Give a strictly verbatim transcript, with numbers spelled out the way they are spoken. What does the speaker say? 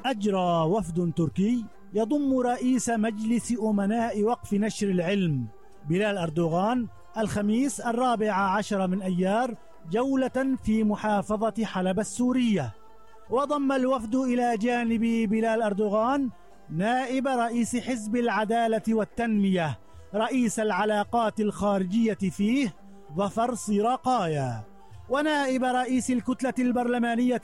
أجرى وفد تركي يضم رئيس مجلس أمناء وقف نشر العلم بلال أردوغان الخميس الرابع عشر من أيار جولة في محافظة حلب السورية. وضم الوفد إلى جانب بلال أردوغان نائب رئيس حزب العدالة والتنمية رئيس العلاقات الخارجية فيه ظفر صراقايا، ونائب رئيس الكتلة البرلمانية